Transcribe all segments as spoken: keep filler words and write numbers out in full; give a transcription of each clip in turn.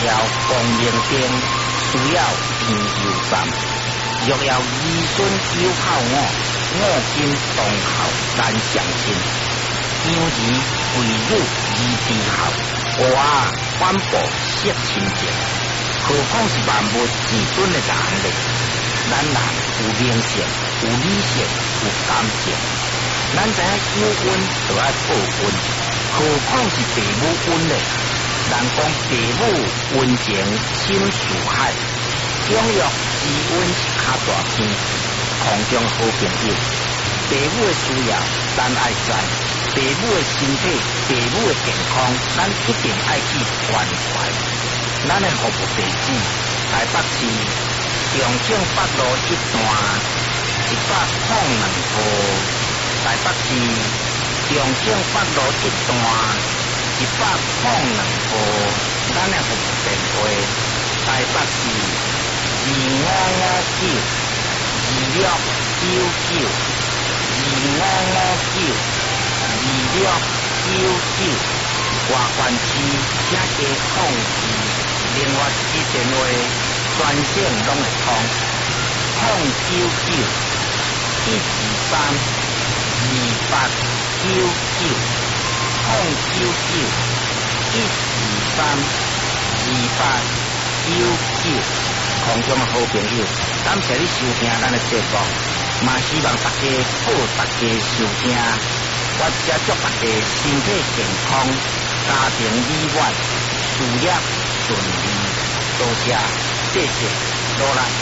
条光明灯需要天油站，若要儿孙九口五，五金当孝咱相亲。养儿为女而之后，娃反哺惜亲情，何况是万物至尊的人呢？咱人有灵性，有理性，有感情，咱知影有恩就要报恩，何况是父母恩呢？人讲父母恩情深似海，养育之恩是较大片，空中好朋友。父母的需要，咱爱知；父母的身体、父母的健康，咱一定爱去关怀。咱的服务地址：台北市中正北路一段一百零两号，台北市中正北路一段一百零两号。咱的服务电话：台北市二五五九二六九九。二五五九二六九九，外县市请加控制，另外一电话专线拢会通，控九九一二三二八九九，控九九一二三二八九九，空中的好朋友，感谢你收听咱的节目。嘛希望大家好，大家收听，我只祝大家身体健康，家庭美满，事业顺利，多谢，谢谢，多来。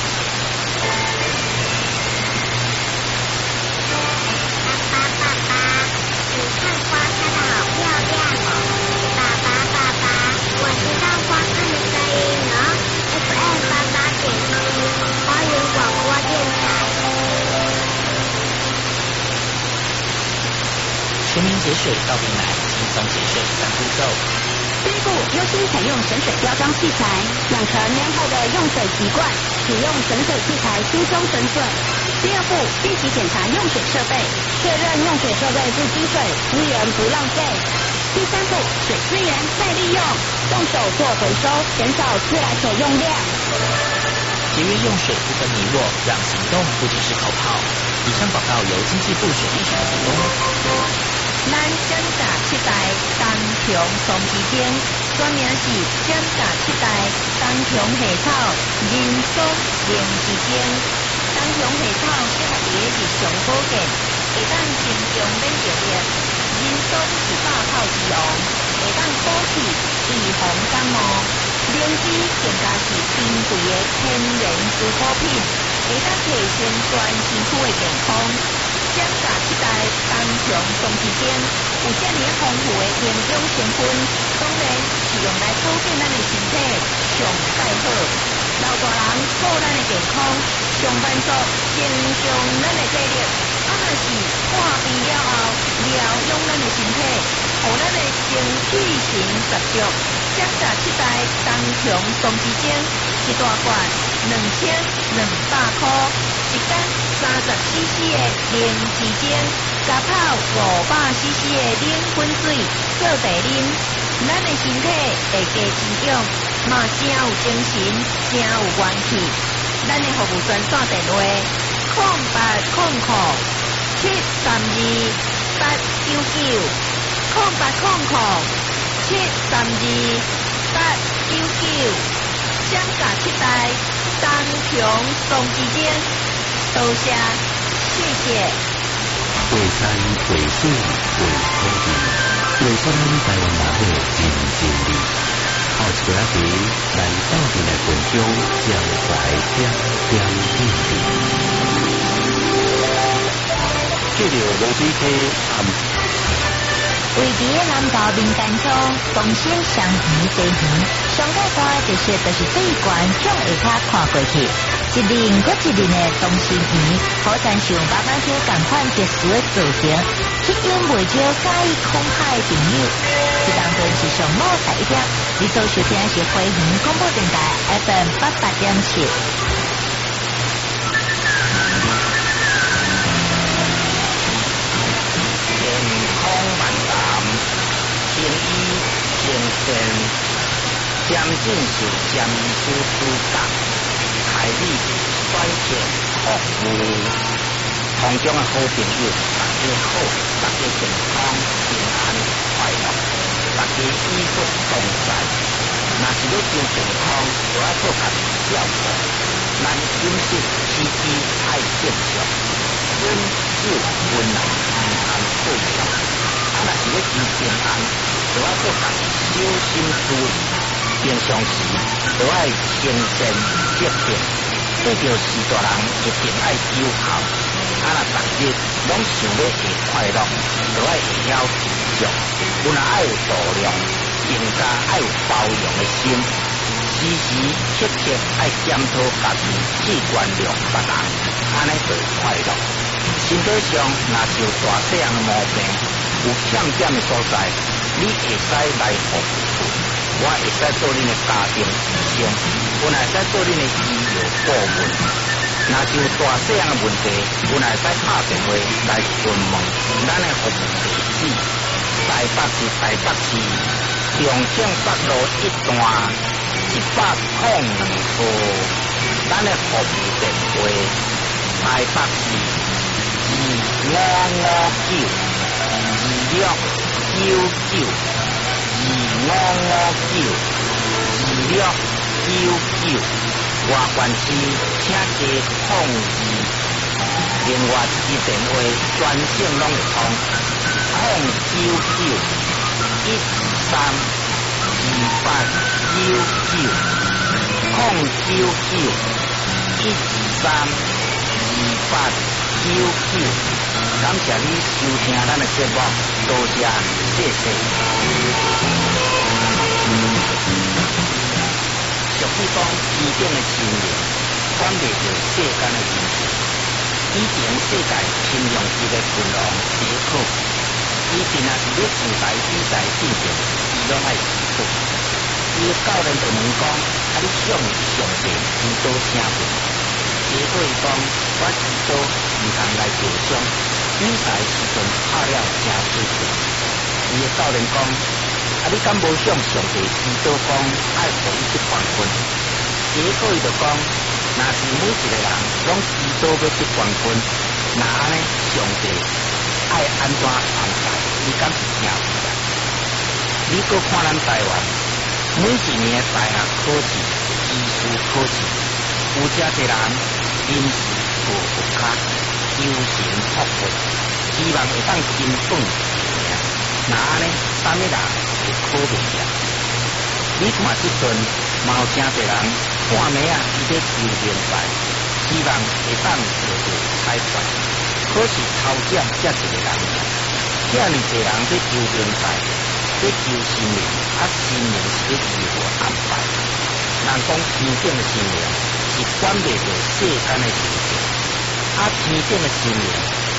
爸爸爸爸，你看花开的好漂亮哦！爸爸爸爸，我知道花开的声音哦 ，F M 八八点七，花园广播电台。 全民节水到底来，轻松节水三步骤。 第一步，优先采用省水标章器材，养成良好的用水习惯，使用省水器材轻松省水。第二步，定期检查用水设备，确认用水设备不积水，资源不浪费。第三步，水资源再利用，动手做回收，减少自来水用量。 节约用水不分你我，让行动不只是口号。以上广告由经济部水利署提供。 咱减价七代东强松基丁，专名是减价七代东强下草人松灵基丁。东强下草适合伫日常保健，会当增强免疫力。人松是百草之王，会当补气预防感冒。灵芝更加是珍贵的天然蔬果品，会当提升全身躯的健康。减价七代东强松基丁有这么丰富的营养成分，当然是用来保健咱的身体上最好。老大人顾咱的健康，上班族增强咱的体力，啊若是看病了后疗养咱的身体，互咱的精气神十足。减价七代东强松基丁一大罐两千两百块，一斤三十 C C 的灵芝精，加泡五百 C C 的冷滚水做茶啉，咱的身体会加增长，嘛真有精神，真有元气。咱的服务专线电话：空八空空七三二八九九，空八空空七三二八九九。降价七代东强松基丁，多谢，谢谢。 为山为水为土地，为咱台湾人的真正理。后一个仔日来斗阵来分享将来点点滴滴。这条罗水溪暗。 位伫个南投民间乡东兴双鱼地园，上界大特色就是水管向下骹看过去，一年搁一年的东兴园，好亲像爸爸叫同款特殊的造型，吸引袂少介意空海的朋友。这当中是上午十一点，你所收听的是花莲广播电台 F M 八八点七。 健康万达，精医精神， 渐进受渐医师指导，开立选择服务。空中的好朋友，大家好，大家健康平安快乐，大家医术同在。若是要求健康，就要做家己照顾。咱饮食起居爱正常，饮酒温来平安对象。啊，若是要求平安，就要做家己小心注意。平常时就要清闲积极，对着士大人一定爱友好。啊，若逐日拢想要会快乐，就要会晓知足，有若爱有度量，更加爱有包容的心。时时刻刻爱检讨家己，去原谅别人，安尼就会快乐。身体上若是有大细样的毛病，有欠点的所在，你会使来服务，我会使做恁的家庭医生，我会使做恁的医疗顾问。若是有大细样的问题，我会使打电话来询问咱的服务地址：台北市台北市重庆北路一段一百零两号。咱的服务电话：台北市二五五九二六九九二五五九二六九九。外县市请加控二，另外一电话全省拢会通，控九九一二三二八九九，控九九一二三二八九九。感谢你收听咱的节目，多谢，谢谢。俗语讲，天顶的神灵管袂着世间的人情。以前世界青龙级的群王杰克，伊平常伫咧舞台比赛进行，伊拢爱祈祷。伊的教练就问讲：啊，你向上帝祈祷啥物？结果伊讲：我祈祷毋通来受伤，比赛时阵拍了真水准。伊的教练讲：啊，你敢无向上帝祈祷讲爱互伊得冠军？结果伊就讲，若是每一个人拢祈祷要得冠军，那安尼上帝爱安怎安排？伊敢是听有啦？你搁看咱台湾，每一年的大学考试、技术考试，有遮侪人临时抱佛脚，求神托佛，希望会当金榜题名。那安尼，啥物人会考袂了？你看即阵，嘛有真侪人半暝啊，伊咧求明白，希望会当得到彩票。可是头奖才一个人尔，遮尔侪人咧求明白，咧求神明，啊神明是咧如何安排？人讲天顶的神明是管袂着世间的事情，啊天顶的神明